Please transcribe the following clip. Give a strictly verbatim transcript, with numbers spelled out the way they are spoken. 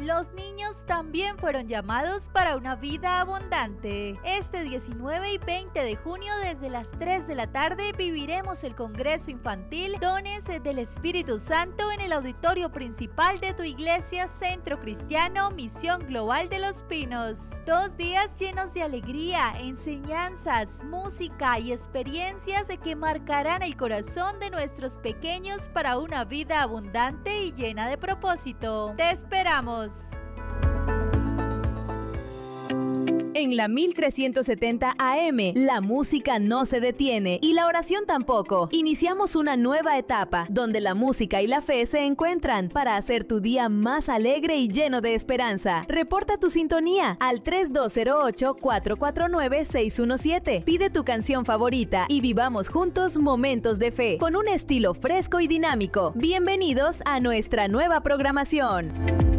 Los niños también fueron llamados para una vida abundante. Este diecinueve y veinte de junio, desde las tres de la tarde, viviremos el Congreso Infantil Dones del Espíritu Santo en el auditorio principal de tu iglesia Centro Cristiano Misión Global de Los Pinos. Dos días llenos de alegría, enseñanzas, música y experiencias que marcarán el corazón de nuestros pequeños para una vida abundante y llena de propósito. ¡Te esperamos! En la mil trescientos setenta A M, la música no se detiene y la oración tampoco. Iniciamos una nueva etapa donde la música y la fe se encuentran para hacer tu día más alegre y lleno de esperanza. Reporta tu sintonía al tres dos cero ocho, cuatro cuatro nueve, seis uno siete. Pide tu canción favorita y vivamos juntos momentos de fe con un estilo fresco y dinámico. Bienvenidos a nuestra nueva programación.